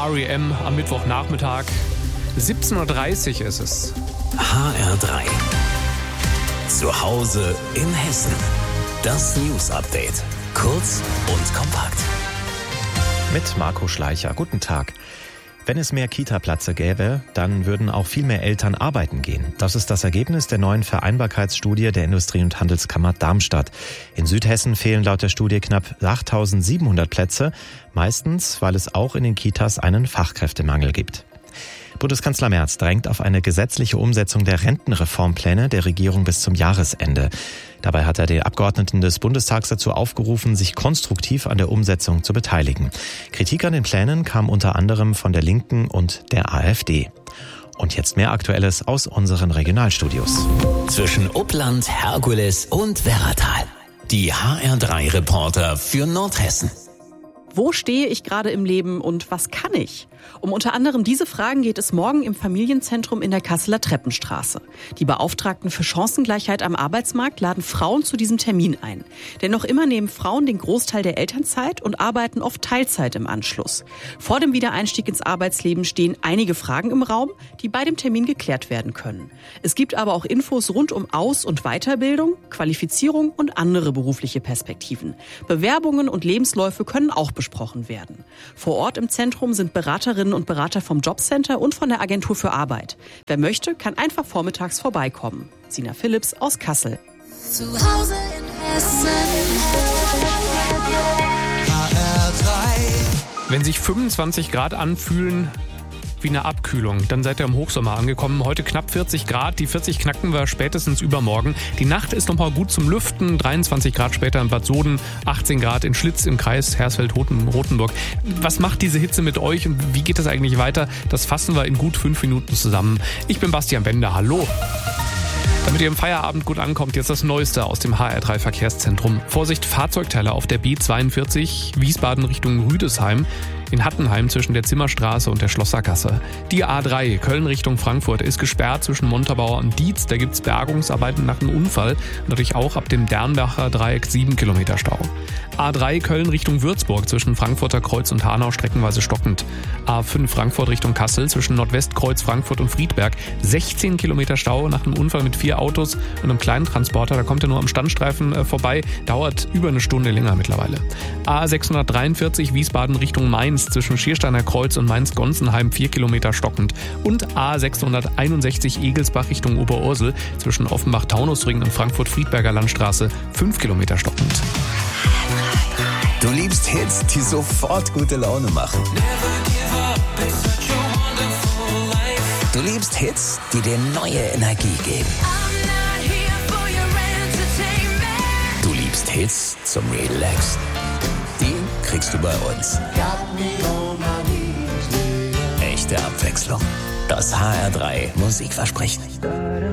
R.E.M. am Mittwochnachmittag. 17.30 Uhr ist es. HR3. Zu Hause in Hessen. Das News-Update. Kurz und kompakt. Mit Marco Schleicher. Guten Tag. Wenn es mehr Kita-Plätze gäbe, dann würden auch viel mehr Eltern arbeiten gehen. Das ist das Ergebnis der neuen Vereinbarkeitsstudie der Industrie- und Handelskammer Darmstadt. In Südhessen fehlen laut der Studie knapp 8.700 Plätze, meistens, weil es auch in den Kitas einen Fachkräftemangel gibt. Bundeskanzler Merz drängt auf eine gesetzliche Umsetzung der Rentenreformpläne der Regierung bis zum Jahresende. Dabei hat er die Abgeordneten des Bundestags dazu aufgerufen, sich konstruktiv an der Umsetzung zu beteiligen. Kritik an den Plänen kam unter anderem von der Linken und der AfD. Und jetzt mehr Aktuelles aus unseren Regionalstudios. Zwischen Uppland, Herkules und Werratal. Die HR3-Reporter für Nordhessen. Wo stehe ich gerade im Leben und was kann ich? Um unter anderem diese Fragen geht es morgen im Familienzentrum in der Kasseler Treppenstraße. Die Beauftragten für Chancengleichheit am Arbeitsmarkt laden Frauen zu diesem Termin ein. Denn noch immer nehmen Frauen den Großteil der Elternzeit und arbeiten oft Teilzeit im Anschluss. Vor dem Wiedereinstieg ins Arbeitsleben stehen einige Fragen im Raum, die bei dem Termin geklärt werden können. Es gibt aber auch Infos rund um Aus- und Weiterbildung, Qualifizierung und andere berufliche Perspektiven. Bewerbungen und Lebensläufe können auch besprochen werden. Vor Ort im Zentrum sind Beraterinnen und Berater vom Jobcenter und von der Agentur für Arbeit. Wer möchte, kann einfach vormittags vorbeikommen. Sina Philipps aus Kassel. Zu Hause in Hessen. Wenn sich 25 Grad anfühlen wie eine Abkühlung, dann seid ihr im Hochsommer angekommen. Heute knapp 40 Grad, die 40 knacken wir spätestens übermorgen. Die Nacht ist noch mal gut zum Lüften, 23 Grad später in Bad Soden, 18 Grad in Schlitz im Kreis Hersfeld-Rotenburg. Was macht diese Hitze mit euch und wie geht es eigentlich weiter? Das fassen wir in gut 5 Minuten zusammen. Ich bin Bastian Bender, hallo. Damit ihr im Feierabend gut ankommt, jetzt das Neueste aus dem HR3 Verkehrszentrum. Vorsicht, Fahrzeugteile auf der B42 Wiesbaden Richtung Rüdesheim. In Hattenheim zwischen der Zimmerstraße und der Schlossergasse. Die A3 Köln Richtung Frankfurt ist gesperrt zwischen Montabaur und Dietz. Da gibt es Bergungsarbeiten nach einem Unfall. Und dadurch auch ab dem Dernbacher Dreieck 7 Kilometer Stau. A3 Köln Richtung Würzburg zwischen Frankfurter Kreuz und Hanau streckenweise stockend. A5 Frankfurt Richtung Kassel zwischen Nordwestkreuz Frankfurt und Friedberg 16 Kilometer Stau nach einem Unfall mit 4 Autos und einem kleinen Transporter. Da kommt er nur am Standstreifen vorbei. Dauert über eine Stunde länger mittlerweile. A643 Wiesbaden Richtung Mainz zwischen Schiersteiner Kreuz und Mainz-Gonsenheim 4 Kilometer stockend. Und A661 Egelsbach Richtung Oberursel zwischen Offenbach-Taunusring und Frankfurt-Friedberger Landstraße 5 Kilometer stockend. Du liebst Hits, die sofort gute Laune machen. Du liebst Hits, die dir neue Energie geben. Du liebst Hits zum Relaxen. Die kriegst du bei uns. Echte Abwechslung. Das HR3 Musikversprechen.